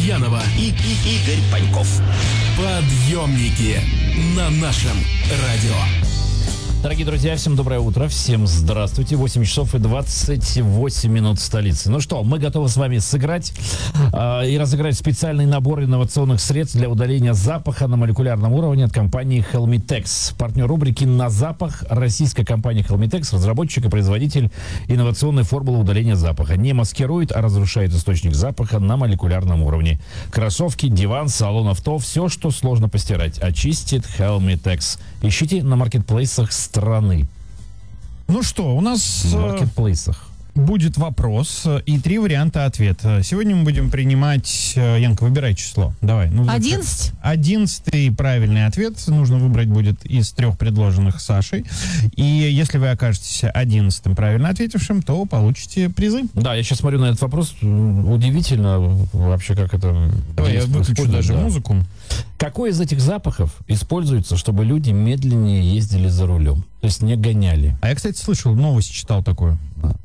Лукьянова и Игорь Паньков. Подъемники на нашем радио. Дорогие друзья, всем доброе утро, всем здравствуйте. 8 часов и 28 минут в столице. Ну что, мы готовы с вами сыграть и разыграть специальный набор инновационных средств для удаления запаха на молекулярном уровне от компании Helmitex. Партнер рубрики «На запах» — российская компания Helmitex, разработчик и производитель инновационной формулы удаления запаха. Не маскирует, а разрушает источник запаха на молекулярном уровне. Кроссовки, диван, салон авто — все, что сложно постирать, очистит Helmitex. Ищите на маркетплейсах страны. Ну что, у нас В маркетплейсах будет вопрос и 3 варианта ответа. Сегодня мы будем принимать... Янка, выбирай число. Давай. 11? 11-й правильный ответ нужно выбрать будет из 3 предложенных Сашей. И если вы окажетесь 11-м правильно ответившим, то получите призы. Да, я сейчас смотрю на этот вопрос. Удивительно вообще, как это... Давай я выключу даже музыку. Какой из этих запахов используется, чтобы люди медленнее ездили за рулем? То есть не гоняли. А я, кстати, слышал, новость читал такую.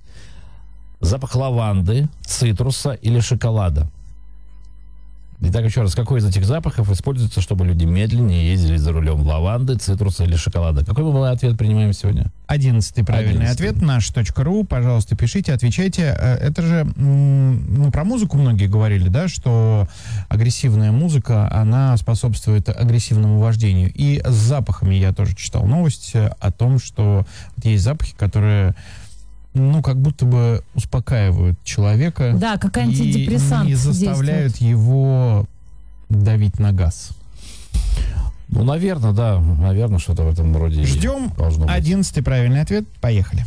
Запах лаванды, цитруса или шоколада? Итак, еще раз, какой из этих запахов используется, чтобы люди медленнее ездили за рулем? Лаванды, цитруса или шоколада? Какой мы ответ принимаем сегодня? 11-й правильный 11-й. ответ, наш.ру. Пожалуйста, пишите, отвечайте. Это же, про музыку многие говорили, да, что агрессивная музыка, она способствует агрессивному вождению. И с запахами я тоже читал новость о том, что вот есть запахи, которые... как будто бы успокаивают человека. Да, как антидепрессант и не заставляют его давить на газ. Ну, наверное, да. Наверное, что-то в этом роде. Ждем должно быть. 11-й правильный ответ. Поехали.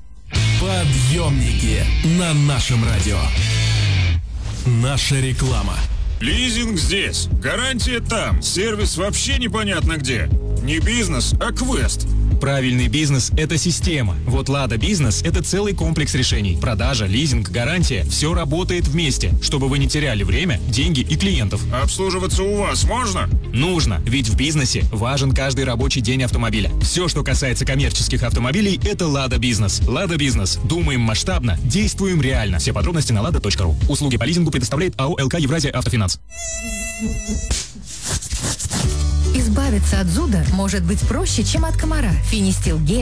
Подъемники на нашем радио. Наша реклама. Лизинг здесь, гарантия там, сервис вообще непонятно где. Не бизнес, а квест. Правильный бизнес – это система. Вот Лада Бизнес – это целый комплекс решений. Продажа, лизинг, гарантия – все работает вместе, чтобы вы не теряли время, деньги и клиентов. Обслуживаться у вас можно? Нужно, ведь в бизнесе важен каждый рабочий день автомобиля. Все, что касается коммерческих автомобилей – это Лада Бизнес. Лада Бизнес. Думаем масштабно, действуем реально. Все подробности на lada.ru. Услуги по лизингу предоставляет АО «ЛК Евразия Автофинанс». Избавиться от зуда может быть проще, чем от комара. Финистил гель